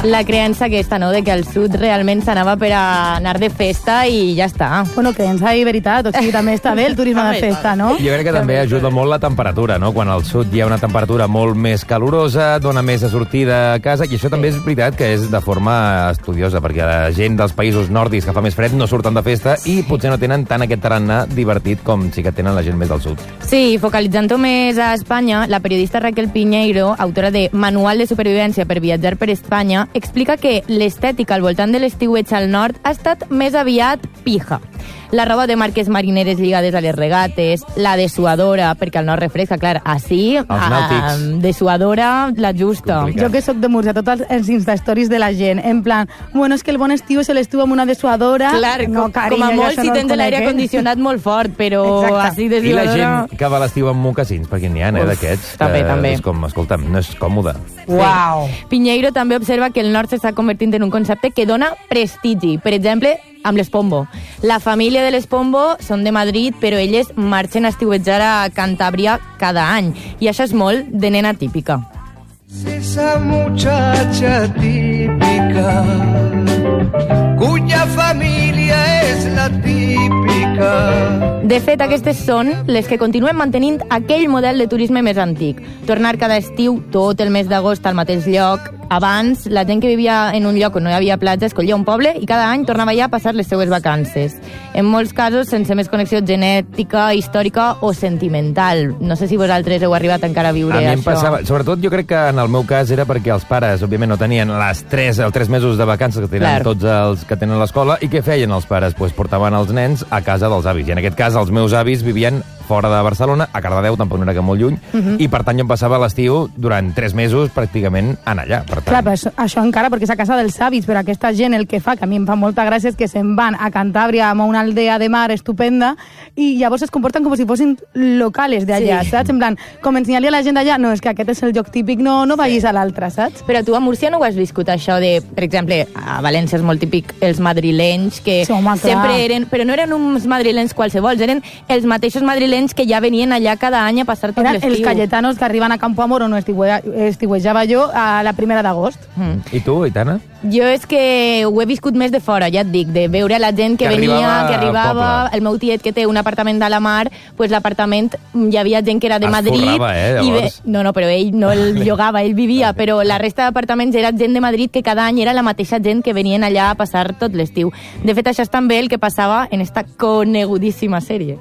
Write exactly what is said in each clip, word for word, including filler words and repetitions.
la creença aquesta, no?, de que al sud realment s'anava per a anar de festa i ja està. Bueno, creença i veritat, o sigui, també està bé el turisme de festa, no? Jo crec que també ajuda molt la temperatura, no? Quan al sud hi ha una temperatura molt més calorosa, dona més a sortida a casa, i això també és veritat que és de forma estudiosa, perquè la gent dels països nòrdics que fa més fred no surten de festa i potser no tenen tant aquest tarannà divertit com sí que tenen la gent més del sud. Sí, focalitzant-ho més a Espanya, la periodista Raquel Piñeiro, autora de Manual de supervivència per viatjar per Espanya, explica que l'estètica al voltant de l'estiueig al nord ha estat més aviat pija. La roba de marques marineres lligades a les regates, la dessuadora, perquè al nord refresca, clar, així, a, dessuadora, la justa. Jo que soc de Múrcia, tots els instastoris de la gent, en plan, bueno, és que el bon estiu és l'estiu amb una dessuadora. Clar, no, com, carinyo, com a molt no si tens l'aire condicionat molt fort, però exacte. així dessuadora... I la gent que va a l'estiu amb mocassins, perquè n'hi ha, eh, d'aquests. També, també. És com, escolta'm, no és còmode. Uau! Piñeiro també observa que el nord s'està convertint en un concepte que dona prestigi. Per exemple, amb les Pombo. La família de les Pombo són de Madrid, però elles marxen a estiuetjar a Cantàbria cada any. I això és molt de nena típica. Esa muchacha típica cuya familia es la típica. De fet, aquestes són les que continuen mantenint aquell model de turisme més antic. Tornar cada estiu tot el mes d'agost al mateix lloc. Abans, la gent que vivia en un lloc on no hi havia platja escollia un poble i cada any tornava allà a passar les seues vacances. En molts casos, sense més connexió genètica, històrica o sentimental. No sé si vosaltres heu arribat encara a viure això. A mi em això. passava, sobretot jo crec que en el meu cas era perquè els pares, òbviament, no tenien les tres, els tres mesos de vacances que tenen Clar. tots els que tenen a l'escola, i què feien els pares? Pues portaven els nens a casa dels avis. I en aquest cas, els meus avis vivien fora de Barcelona, a Cardedeu, tampoc no era que molt lluny, uh -huh. i per tant jo em passava l'estiu durant tres mesos pràcticament en allà. Per tant... Clar, però això, això encara perquè és a casa dels avis, però aquesta gent el que fa, que a mi em fa molta gràcia, és que se'n van a Cantàbria amb una aldea de mar estupenda i llavors es comporten com si fossin locales d'allà, sí. saps? En plan, com ensenyar-li a la gent d'allà, no, és que aquest és el lloc típic, no, no vagis sí. a l'altre, saps? Però tu a Múrcia no ho has viscut, això de, per exemple, a València és molt típic els madrilenys, que sí, home, sempre eren, però no eren uns madrilenys qualsevols, eren els mateixos madrilenys que ja venien allà cada any a passar tot l'estiu. Eren els cayetanos que arriben a Campo Amor, on estiuejava jo a la primera d'agost. Mm. I tu, Aitana? Jo és que ho he viscut més de fora, ja et dic, de veure la gent que, que venia, arribava que arribava, el meu tiet que té un apartament a la mar, pues l'apartament hi havia gent que era de es Madrid. Forrava, eh, i ve... No, no, però ell no el llogava, ell vivia, però la resta d'apartaments era gent de Madrid que cada any era la mateixa gent que venien allà a passar tot l'estiu. De fet, això és també el que passava en esta conegudíssima sèrie.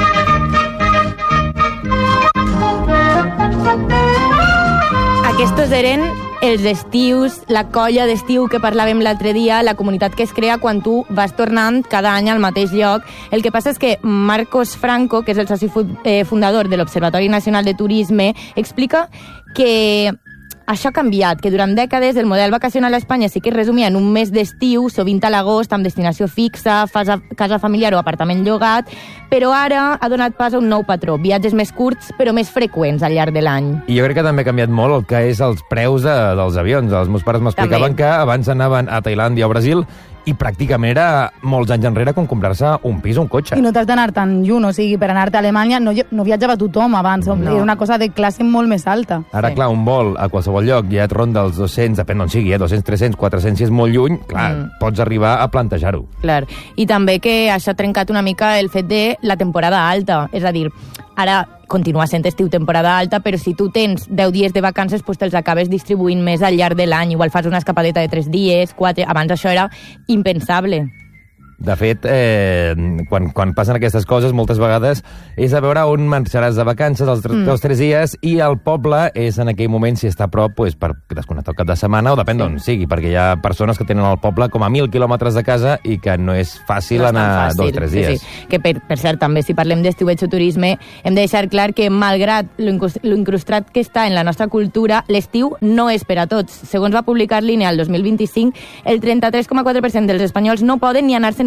Aquests eren els estius, la colla d'estiu que parlàvem l'altre dia, la comunitat que es crea quan tu vas tornant cada any al mateix lloc. El que passa és que Marcos Franco, que és el soci fundador de l'Observatori Nacional de Turisme, explica que això ha canviat, que durant dècades el model vacacional a Espanya sí que es resumia en un mes d'estiu, sovint a l'agost, amb destinació fixa, casa familiar o apartament llogat, però ara ha donat pas a un nou patró, viatges més curts però més freqüents al llarg de l'any. I jo crec que també ha canviat molt el que és els preus de, dels avions. Els meus pares m'explicaven que abans anaven a Tailàndia o Brasil i pràcticament era molts anys enrere com comprar-se un pis o un cotxe. I no t'has d'anar tan lluny, o sigui, per anar-te a Alemanya no, no viatjava tothom abans, no. Era una cosa de classe molt més alta. Ara, sí. clar, un vol a qualsevol lloc ja et ronda els dos-cents, depèn d'on sigui, eh? dos-cents, tres-cents, quatre-cents, si és molt lluny, clar, mm. pots arribar a plantejar-ho. Clar, i també que això ha trencat una mica el fet de la temporada alta, és a dir, ara continua sent estiu temporada alta, però si tu tens deu dies de vacances, doncs te'ls acabes distribuint més al llarg de l'any. Igual fas una escapadeta de tres dies, quatre... Abans això era impensable. De fet, eh, quan, quan passen aquestes coses, moltes vegades és a veure on marxaràs de vacances els tres, mm. dos tres dies, i el poble és en aquell moment, si està a prop, pues, per desconnectar el cap de setmana, o depèn sí. d'on sigui, perquè hi ha persones que tenen el poble com a mil quilòmetres de casa i que no és fàcil no és anar fàcil. dos o tres dies. Sí, sí. Que per, per cert, també, si parlem d'estiueig o turisme, hem de deixar clar que, malgrat l'incrustat que està en la nostra cultura, l'estiu no és per a tots. Segons va publicar l'I N E al dos mil vint-i-cinc, el trenta-tres coma quatre per cent dels espanyols no poden ni anar-se'n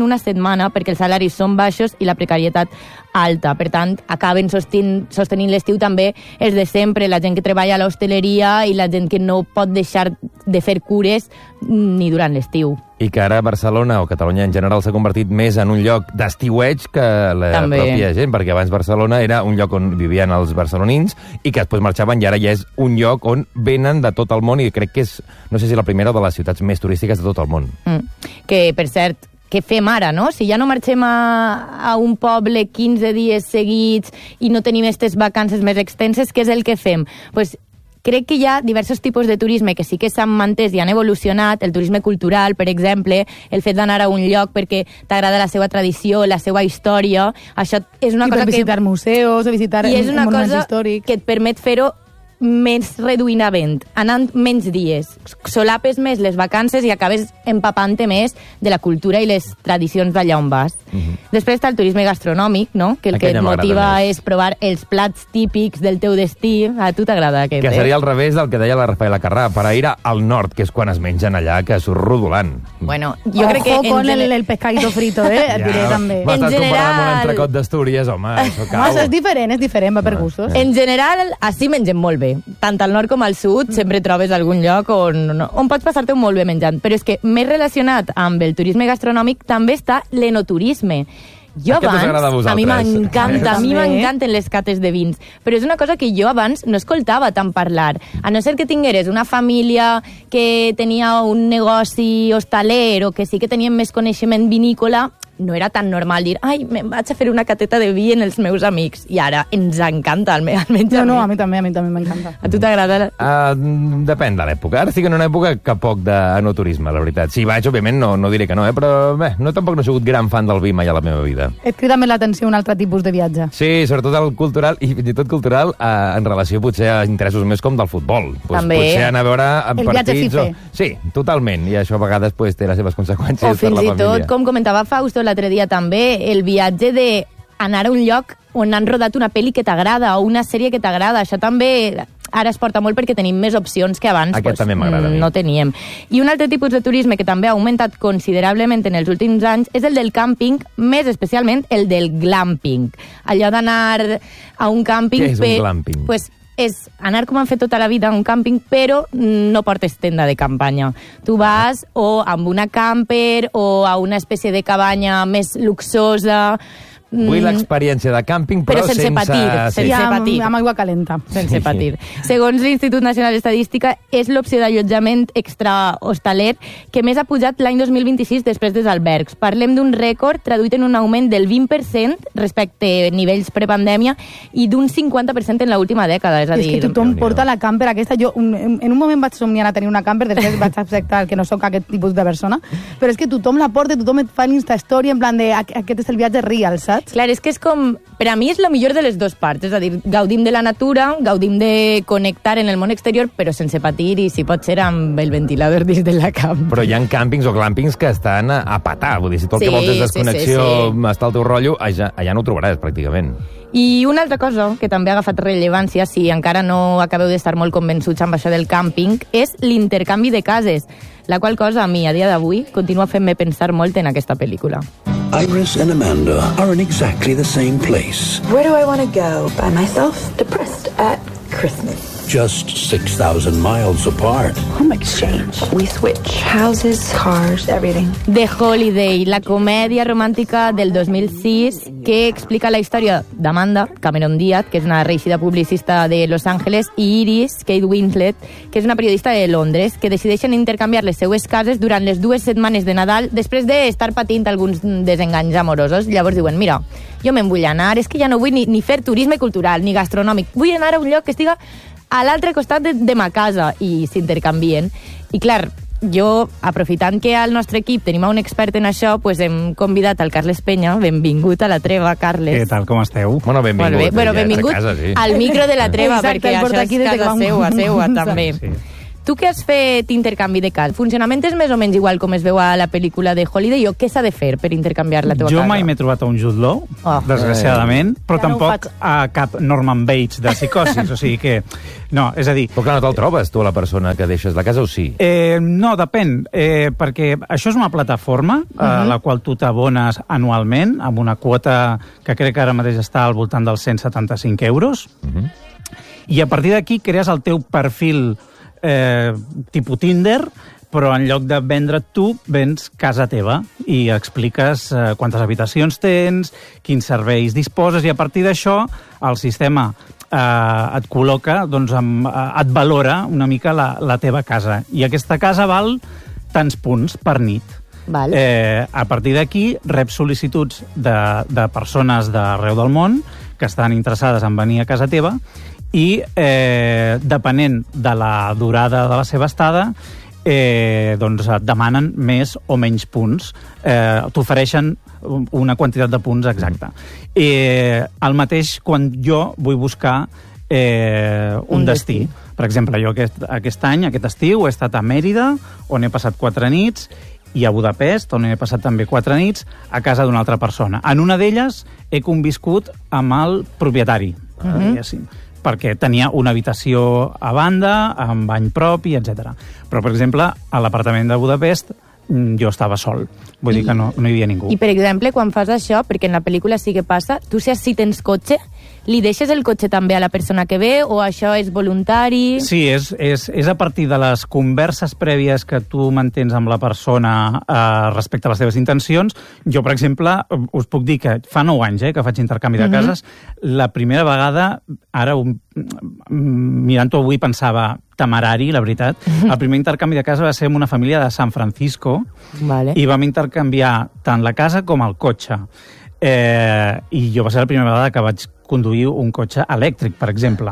una setmana perquè els salaris són baixos i la precarietat alta. Per tant, acaben sostenint, sostenint l'estiu també els de sempre, la gent que treballa a l'hostaleria i la gent que no pot deixar de fer cures ni durant l'estiu. I que ara Barcelona o Catalunya en general s'ha convertit més en un lloc d'estiueig que la També. pròpia gent, perquè abans Barcelona era un lloc on vivien els barcelonins i que després marxaven, i ara ja és un lloc on venen de tot el món, i crec que és, no sé si la primera de les ciutats més turístiques de tot el món. Mm. Que, per cert, què fem ara, no? Si ja no marxem a, a un poble quinze dies seguits i no tenim aquestes vacances més extenses, què és el que fem? Pues crec que hi ha diversos tipus de turisme que sí que s'han mantès i han evolucionat. El turisme cultural, per exemple, el fet d'anar a un lloc perquè t'agrada la seva tradició, la seva història, això és una I cosa per visitar que... museus o visitar I és una monuments cosa històrics. que et permet fer-ho més reduïnament, anant menys dies. Solapes més les vacances i acabes empapant-te més de la cultura i les tradicions d'allà on vas. Mm-hmm. Després està el turisme gastronòmic, no? Que el Aquella que et motiva més. és provar els plats típics del teu destí. A tu t'agrada aquest, Que eh? seria al revés del que deia la Rafaela Carrà, per a ir al nord, que és quan es mengen allà, que surt rodolant. Bueno, jo Ojo crec que... en con el, gener- el pescadito frito, eh? Et diré també. M'estàs En comparant amb un general- entrecot d'Astúries, home, això cau. No, és diferent, és diferent, va per gustos. En general, així mengem molt bé. Tant al nord com al sud, sempre trobes algun lloc on, on pots passar-te molt bé menjant. Però és que més relacionat amb el turisme gastronòmic també està l'enoturisme. Jo Aquest us agrada a abans, vosaltres. a mi m'encanta, a mi També. m'encanten les cates de vins, però és una cosa que jo abans no escoltava tant parlar. A no ser que tingueres una família que tenia un negoci hostaler o que sí que tenien més coneixement vinícola, no era tan normal dir, ai, me'n vaig a fer una cateta de vi en els meus amics. I ara ens encanta, almenys No, a no, mi. a mi també, a mi també m'encanta. A tu t'agrada? Uh, depèn de l'època. Ara estic en una època que poc d'enoturisme, la veritat. Si vaig, òbviament, no, no diré que no, eh? Però bé, no, tampoc no he sigut gran fan del vi mai a la meva vida. Et crida més l'atenció un altre tipus de viatge. Sí, sobretot el cultural, i fins i tot cultural eh, en relació potser a interessos més com del futbol. Pues, També. Potser anar a veure El viatge partits... O... fife. Sí, totalment, i això a vegades pues, té les seves conseqüències O per fins la i família. tot, com comentava Fausto l'altre dia també, el viatge de anar a un lloc on han rodat una pel·li que t'agrada o una sèrie que t'agrada. Això també ara es porta molt perquè tenim més opcions que abans Aquest pues, també m'agrada a mi. no teníem. I un altre tipus de turisme que també ha augmentat considerablement en els últims anys és el del càmping, més especialment el del glamping. Allò d'anar a un càmping... Què és un per- glamping? Pues, és anar com han fet tota la vida a un càmping, però no portes tenda de campanya. Tu vas o amb una camper o a una espècie de cabanya més luxosa. Vull mm, l'experiència de càmping, però, però sense patir, Sí. sense I amb, patir. amb aigua calenta. sense patir. Segons l'Institut Nacional d'Estadística, és l'opció d'allotjament extrahostaler que més ha pujat l'any dos mil vint-i-sis després dels albergs. Parlem d'un rècord traduït en un augment del vint per cent respecte a nivells prepandèmia i d'un cinquanta per cent en l'última dècada. És a És dir, que tothom Déu-n'hi-do. porta la camper aquesta. Jo un, en un moment vaig somniar a tenir una camper, després vaig acceptar que no sóc aquest tipus de persona, però és que tothom la porta, tothom et fa en Insta-story en plan de "Aqu- aquest és el viatge real, saps? clar, és que és com... Per a mi és la millor de les dues parts. És a dir, gaudim de la natura, gaudim de connectar en el món exterior, però sense patir i, si pot ser, amb el ventilador dins de la cama. Però hi ha càmpings o glampings que estan a, a patar. Vull dir, si tu el Sí, que vols és sí, desconnexió, sí, sí. està al teu rotllo, allà, allà no ho trobaràs, pràcticament. I una altra cosa que també ha agafat rellevància, si encara no acabeu d'estar molt convençuts amb això del càmping, és l'intercanvi de cases, la qual cosa a mi, a dia d'avui, continua fent-me pensar molt en aquesta pel·lícula. Iris and Amanda are in exactly the same place, Where do I want to go? By myself? Depressed at Christmas. just six thousand miles apart. Home exchange. We switch houses, cars, everything. The Holiday, la comèdia romàntica del dos mil sis que explica la història d'Amanda Cameron Diaz, que és una reeixida publicista de Los Angeles, i Iris, Kate Winslet, que és una periodista de Londres, que decideixen intercanviar les seues cases durant les dues setmanes de Nadal després d'estar patint alguns desenganys amorosos. Llavors diuen, mira, jo me'n vull anar, és que ja no vull ni, ni fer turisme cultural ni gastronòmic, vull anar a un lloc que estiga a l'altre costat de, de ma casa, i s'intercanvien. I clar, jo, aprofitant que al nostre equip tenim un expert en això, pues hem convidat al Carles Penya. Benvingut a la treva, Carles. Què tal, com esteu? Bueno, benvingut. Molt bé. Bueno, ja, benvingut a casa, sí. al micro de la treva, Exacte, perquè el porta això aquí és des de que casa vam seua, seua, començar. també. Sí. Tu que has fet intercanvi de casa, funcionament és més o menys igual com es veu a la pel·lícula de Holiday, o què s'ha de fer per intercanviar la teva jo casa? Jo mai m'he trobat a un Jude Law, oh. desgraciadament, però ja tampoc no a cap Norman Bates de psicosis, o sigui que... No, és a dir... Però clar, no te'l trobes, tu, la persona que deixes la casa, o sí? Eh, no, depèn, eh, perquè això és una plataforma uh-huh. a la qual tu t'abones anualment, amb una quota que crec que ara mateix està al voltant dels cent setanta-cinc euros, uh-huh. i a partir d'aquí crees el teu perfil eh, tipus Tinder, però en lloc de vendre tu, vens casa teva i expliques eh, quantes habitacions tens, quins serveis disposes, i a partir d'això el sistema eh, et col·loca, doncs, amb, eh, et valora una mica la, la teva casa. I aquesta casa val tants punts per nit. Val. Eh, a partir d'aquí reps sol·licituds de, de persones d'arreu del món que estan interessades en venir a casa teva i, eh, depenent de la durada de la seva estada, eh, doncs et demanen més o menys punts. Eh, T'ofereixen una quantitat de punts exacta. Eh, el mateix quan jo vull buscar eh, un, un destí. destí. Per exemple, jo aquest, aquest any, aquest estiu, he estat a Mèrida, on he passat quatre nits, i a Budapest, on he passat també quatre nits, a casa d'una altra persona. En una d'elles he conviscut amb el propietari, uh-huh. diguéssim, perquè tenia una habitació a banda, amb bany propi, etcètera. Però, per exemple, a l'apartament de Budapest jo estava sol. Vull I, dir que no, no hi havia ningú. I, per exemple, quan fas això, perquè en la pel·lícula sí que passa, tu saps si tens cotxe, li deixes el cotxe també a la persona que ve o això és voluntari? Sí, és, és, és a partir de les converses prèvies que tu mantens amb la persona eh, respecte a les teves intencions. Jo, per exemple, us puc dir que fa nou anys eh, que faig intercanvi de cases. Mm-hmm. La primera vegada, ara un, mirant-ho avui pensava temerari, la veritat. Mm-hmm. El primer intercanvi de casa va ser amb una família de San Francisco, vale. I vam intercanviar tant la casa com el cotxe. Eh, I jo va ser la primera vegada que vaig conduir un cotxe elèctric, per exemple.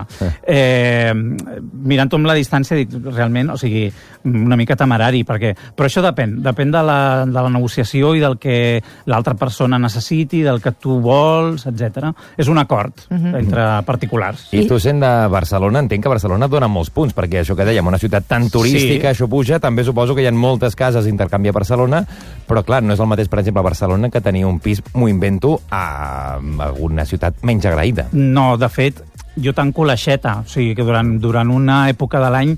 Eh, Mirant-ho amb la distància, dic, realment, o sigui, una mica temerari, perquè... Però això depèn, depèn de la, de la negociació i del que l'altra persona necessiti, del que tu vols, etcètera. És un acord uh-huh. entre particulars. I tu, sent de Barcelona, entenc que Barcelona et dona molts punts, perquè això que dèiem, una ciutat tan turística, sí. Això puja, també suposo que hi ha moltes cases d'intercanvi a Barcelona, però clar, no és el mateix, per exemple, a Barcelona, que tenir un pis, m'ho invento, a una ciutat menys agraïda. No, de fet, jo tanco l'aixeta, o sigui que durant, durant una època de l'any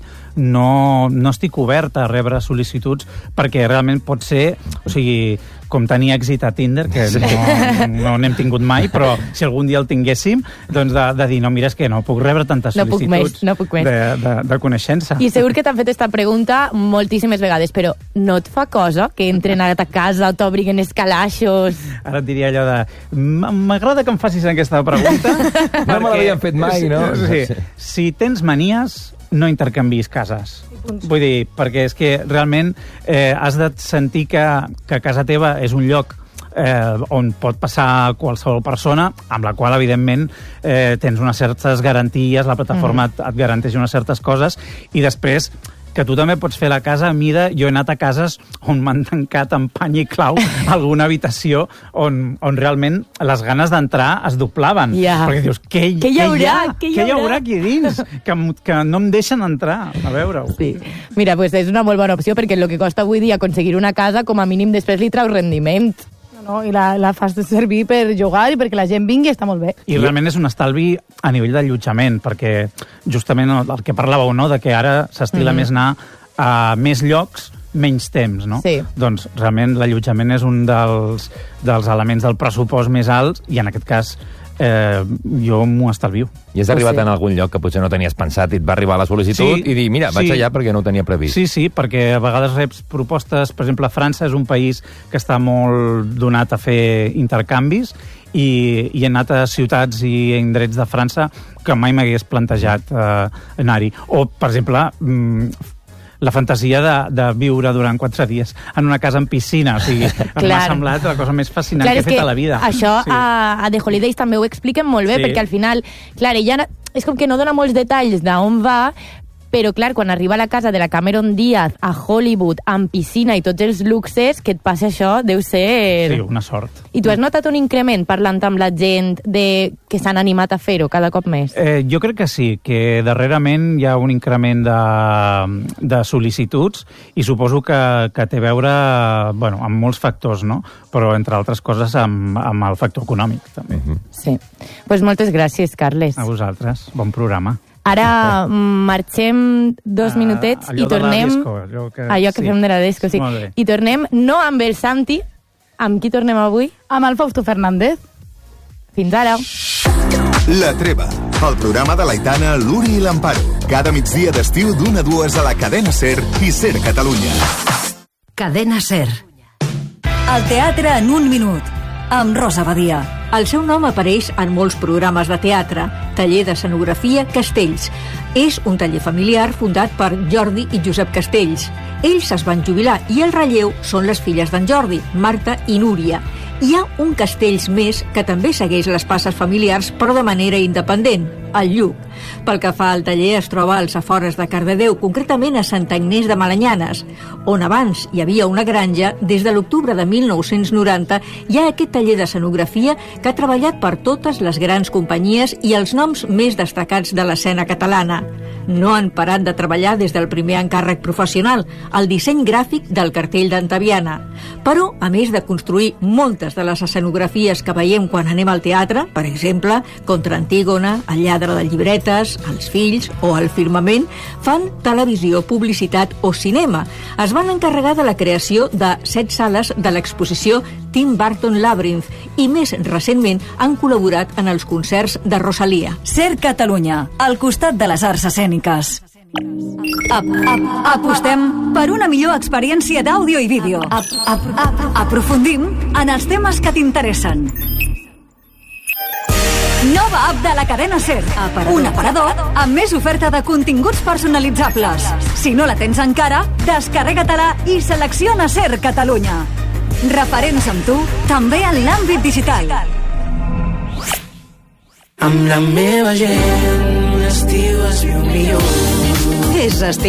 no, no estic oberta a rebre sol·licituds perquè realment pot ser, o sigui, com tenir èxit a Tinder, que no, no n'hem tingut mai, però si algun dia el tinguéssim, doncs de, de dir, no, mira, és que no puc rebre tantes no sol·licituds puc més, no puc més. De, de, de coneixença. I segur que t'han fet aquesta pregunta moltíssimes vegades, però no et fa cosa que entren a ta casa o t'obriguen els calaixos? Ara et diria allò de... M'agrada que em facis aquesta pregunta. No me l'havien fet mai, no? Sí, si tens manies, no intercanvis cases. Vull dir, perquè és que realment eh, has de sentir que, que casa teva és un lloc eh, on pot passar qualsevol persona, amb la qual, evidentment, eh, tens unes certes garanties, la plataforma mm. et, et garanteix unes certes coses, i després que tu també pots fer la casa a mida. Jo he anat a cases on m'han tancat amb pany i clau alguna habitació on, on realment les ganes d'entrar es doblaven. Yeah. Perquè dius, què, què hi haurà? Què hi ha, què hi què hi haurà aquí dins? Que, que no em deixen entrar a veure-ho. Sí. Mira, pues és una molt bona opció perquè el que costa avui dia aconseguir una casa, com a mínim després li trau rendiment. No, i la, la fas servir per jugar i perquè la gent vingui, està molt bé. I realment és un estalvi a nivell d'allotjament, perquè justament el que parlàveu, no?, de que ara s'estila mm-hmm. més anar a més llocs, menys temps, no? Sí. Doncs realment l'allotjament és un dels, dels elements del pressupost més alts i en aquest cas eh, jo m'ho estalvio. I has arribat sí. en algun lloc que potser no tenies pensat i et va arribar la sol·licitud sí, i dir, mira, vaig sí. allà perquè no ho tenia previst. Sí, sí, perquè a vegades reps propostes, per exemple, França és un país que està molt donat a fer intercanvis i, i he anat a ciutats i indrets de França que mai m'hagués plantejat eh, anar-hi. O, per exemple, mm, la fantasia de, de viure durant quatre dies en una casa amb piscina. O sigui, m'ha semblat la cosa més fascinant clar, que he fet a la vida. Això sí. a, a The Holidays també ho expliquen molt bé, sí. perquè al final, clar, ella és com que no dona molts detalls d'on va, però clar, quan arriba a la casa de la Cameron Diaz a Hollywood, amb piscina i tots els luxes, que et passi això deu ser... Sí, una sort. I tu has notat un increment parlant amb la gent de que s'han animat a fer-ho cada cop més? Eh, jo crec que sí, que darrerament hi ha un increment de, de sol·licituds i suposo que, que té a veure bueno, amb molts factors, no? Però entre altres coses amb, amb el factor econòmic també. Mm-hmm. Sí. Pues moltes gràcies, Carles. A vosaltres, bon programa. Ara marxem dos minutets allò i tornem... de la disco, allò que, allò que sí. fem de la disco, sí. Molt bé. I tornem no amb el Santi, amb qui tornem avui? Amb el Fausto Fernández. Fins ara. La Treva, el programa de l'Aitana, l'Uri i l'Amparo. Cada migdia d'estiu d'una a dues a la cadena SER i SER Catalunya. Cadena SER. El teatre en un minut, amb Rosa Badia. El seu nom apareix en molts programes de teatre. Taller d'Escenografia Castells. És un taller familiar fundat per Jordi i Josep Castells. Ells es van jubilar i el relleu són les filles d'en Jordi, Marta i Núria. Hi ha un Castells més que també segueix les passes familiars, però de manera independent, el Lluc. Pel que fa al taller, es troba als afores de Cardedeu, concretament a Sant Agnès de Malanyanes, on abans hi havia una granja. Des de l'octubre de mil nou-cents noranta hi ha aquest taller d'escenografia que ha treballat per totes les grans companyies i els noms més destacats de l'escena catalana. No han parat de treballar des del primer encàrrec professional, el disseny gràfic del cartell d'Antaviana. Però, a més de construir moltes de les escenografies que veiem quan anem al teatre, per exemple, Contra Antígona, El lladre de llibretes, Els fills o El firmament, fan televisió, publicitat o cinema. Es van encarregar de la creació de set sales de l'exposició Tim Burton Labyrinth i més recentment han col·laborat en els concerts de Rosalia. SER Catalunya, al costat de les arts escèniques. Ap, ap, apostem per una millor experiència d'àudio i vídeo. Ap, ap, ap, aprofundim en els temes que t'interessen. Nova app de la cadena SER. Aparador. Un aparador amb més oferta de continguts personalitzables. Si no la tens encara, descarrega-te-la i selecciona SER Catalunya. Referents amb tu, també en l'àmbit digital. Amb la meva gent, l'estiu es viu millor. És estiu.